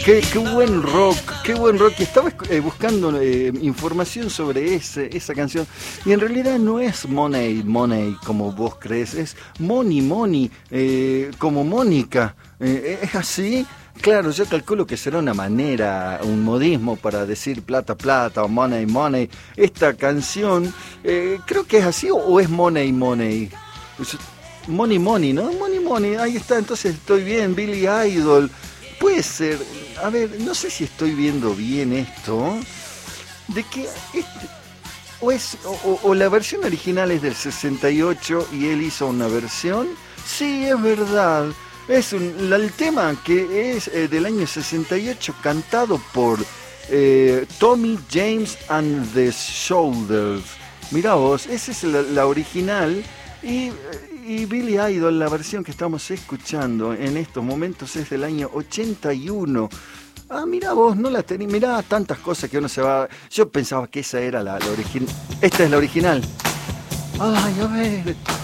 Qué buen rock, qué buen rock. Estaba buscando información sobre esa canción y en realidad no es Money, Money como vos crees, es Money, Money, como Mónica. ¿Es así? Claro, yo calculo que será una manera, un modismo para decir plata, plata o money, money. Esta canción, creo que es así o es money, money. Money, money, ¿no? Money, money, ahí está, entonces estoy bien, Billy Idol. Puede ser, a ver, no sé si estoy viendo bien esto, de que o la versión original es del 68 y él hizo una versión. Sí, es verdad. El tema que es del año 68 cantado por Tommy James and the Shoulders. Mirá vos, esa es la original y Billy Idol, la versión que estamos escuchando en estos momentos es del año 81. Ah, mirá vos, no la tenía. Mirá tantas cosas que uno se va. Yo pensaba que esa era la original. Esta es la original. Ay, a ver.